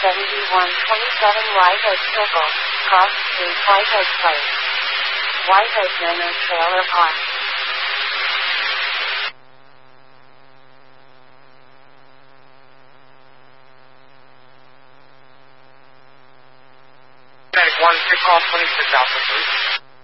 7127 Whitehead Circle, Cross Street, Whitehead Place. Whitehead Manor Trailer Park. Medic 1, 6 call 26 Alpha 3.